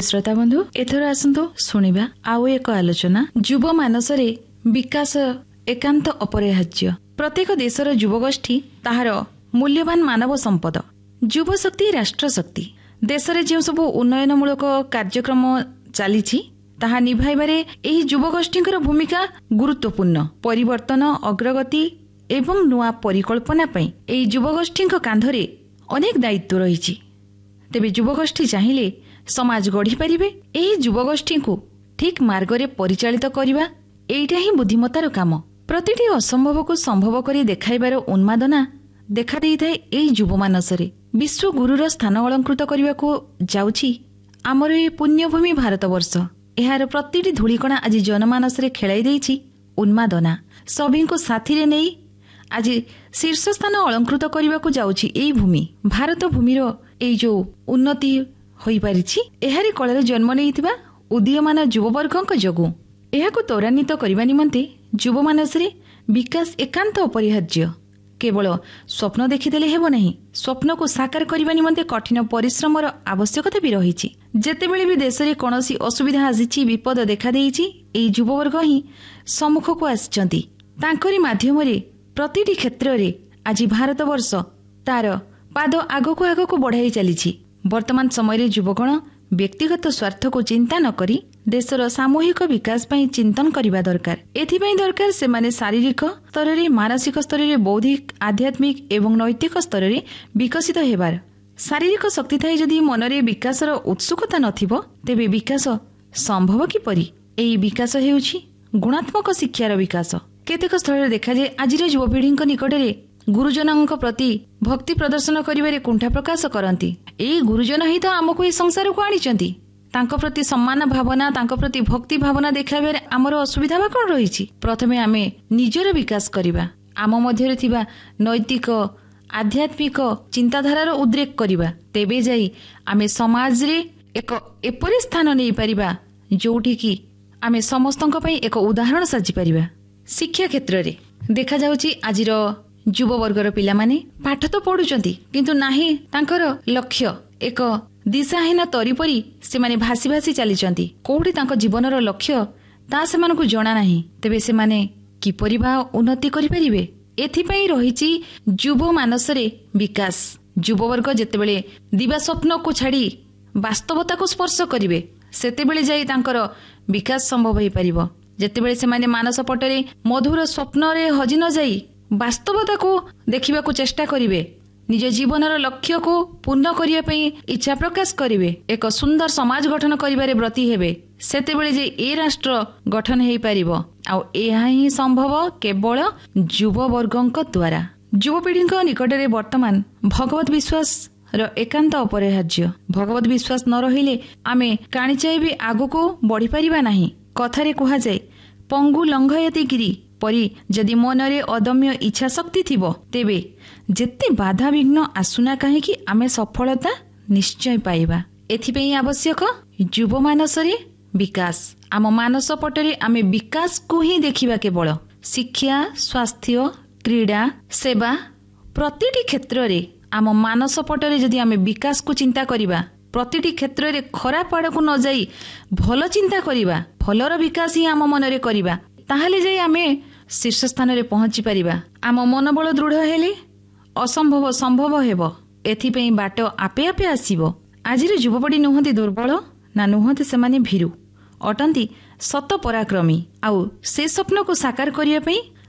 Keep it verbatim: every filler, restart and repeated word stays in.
श्रोता बंधु एथर आसतु शुणा आउ एक आलोचना युव मानसरे विकास एकांत अपरिहार्य। प्रत्येक देशर युवगोष्ठी ताहार मूल्यवान मानव संपद। युव शक्ति राष्ट्र शक्ति। देशरे जो सब उन्नयनमूलक कार्यक्रम चली ताहा निभाइबारे एही युवगोष्ठींकर भूमिका गुरुत्वपूर्ण। परिवर्तन अग्रगति एवं नुआ परिकल्पना पई एही युवगोष्ठींक कांधरे अनेक दायित्व रही। तेबे युवगोष्ठी चाहिए समाज गढ़ी पारिबे। एही युवगोष्ठी को ठीक मार्गरे परिचालित करिबा एइटा ही बुद्धिमतार काम। प्रतिटी असंभव को संभव करी देखाइबार उन्मादना देखा देइथाय एही युव मानसरे। विश्व गुरुर स्थान अलंकृत करने को जाउछि आमर ए पुण्यभूमि भारतवर्ष। एहार प्रतिटी धूलिकणा आज जनमानसरे खेलाई देइछि उन्मादना। सभी को साथी रे नेई आज शीर्ष स्थान अलंकृत करने को जाउछि एही भूमि। भारत भूमिर एई जो उन्नति होई पारिछि एहारी कଳରେ जन्म नेइथिबा उदीयमान युववर्गक जोगु। एहाको त्वरान्वित करबा निमंते युव मानसरे विकास एकांत अपरिहार्य। केवल स्वप्न देखिदेले हेबो नहीं, स्वप्न को साकार करबा निमंते कठिन परिश्रमर आवश्यकता भी रहिछि। जेतेबेले भी देशरे कोनोसी असुविधा आसिछि, विपद देखा देइछि, एई युववर्ग ही सम्मुख को आसिछंती। तांकरी माध्यमरे प्रतिटी क्षेत्र रे आज भारतवर्ष तार पाद आगको आगको बढ़ाई चली। वर्तमान समय रे युवगण व्यक्तिगत स्वार्थ को चिंता न करी देशर सामूहिक विकास पई चिंतन करिबा दरकार। एथिपई दरकार से माने शारीरिक स्तर रे, मानसिक स्तर रे, बौद्धिक, आध्यात्मिक एवं नैतिक स्तर रे विकसित हेबार। शारीरिक शक्ति थाई जदि मनरे विकासर उत्सुकता नथिबो तेबे विकास संभव किपरि? एई विकास हेउछि गुणात्मक शिक्षार विकास। केतेक स्थल देखा जाय आजिर युवपीढ़ी निकटरे गुरुजनक प्रति भक्ति प्रदर्शन करिबारे कुंठा प्रकाश करती। एई गुरुजन ही तो आमको ए संसार को आनिचंती। तांको प्रति सम्मान भावना, तांको प्रति भक्ति भावना देखाइबारे आमर असुविधा बा कोन रहिछि? प्रथमे आमे निजर विकास करिबा, आम मध्यरे थिबा नैतिक आध्यात्मिक चिंताधारार उद्रेक करिबा। तेबे जाई आमे समाज रे एक एपरि स्थान नै परिबा जोठी कि आमे समस्तक पई एक उदाहरण साजी परिबा। शिक्षा क्षेत्र रे देखा जाउछि आजिर युव वर्गर पिला माने पाठ तो पढ़ुचंती किंतु नाही तांकर लक्ष्य एक दिशाहीन तरी परी से माने भासी भासी चलीचंती। कोठी तांको जीवनर लक्ष्य ता से मानको जणा नाही। तेबे से माने किपरि बा उन्नति करि परिबे? एथिपई रहिछि युव मानसरे विकास। युव वर्ग जेतेबेले दिवा स्वप्न को छाड़ी वास्तवता को स्पर्श करिवे सेतेबेले जाई तांकर विकास संभव होई परिबो। जेतेबेले से माने मानस पटरे मधुर स्वप्न रे हजि न जाई वास्तवता को देखिबा को चेष्टा करिवे, निज जीवनर लक्ष्य को पूर्ण करिया पई इच्छा प्रकाश करिवे, एक सुंदर समाज गठन करिबारे ब्रती हेबे, सेतेबेले जे ए राष्ट्र गठन हेई परिबो। आ एहा ही संभव केवल युव वर्गक द्वारा। युवपीढ़ी निकटरे वर्तमान भगवत विश्वास र एकांत अपरिहार्य। भगवत विश्वास न रहिले आमे काणी चाहि आगु को बढ़ी परिबा नाही। कथारे कुहा जाय पंगु लंघयति गिरी परी जदि मनरे अदम्य इच्छा शक्ति थिबो तेबे जेते बाधा विघ्न आसुना काहे कि आमे सफलता निश्चय पाइबा। एथिपई आवश्यक युव मानसरे विकास। आम मानस पटरे आमे विकास को ही देखिबा। केवल शिक्षा, स्वास्थ्य, क्रीड़ा, सेवा प्रतिटी क्षेत्र रे आम मानस पटरे जदि आमे विकास को चिंता करिबा, प्रतिटी क्षेत्र रे खराब आड़ को न जाई भल चिंता करिबा, भलर विकास ही आम मनरे करिबा, ताहाले जाई आमे शीर्ष स्थान रे पहुंची परिबा। आम मनोबल दृढ़ हेले असंभव संभव हेबो। एथिपई बाट आपे आपे आसीबो। आजिर युवपीढ़ी नुहंती दुर्बल ना नुहंती सेमाने भीरु अटंती सत पराक्रमी। आउ से स्वप्न को साकार करिया पई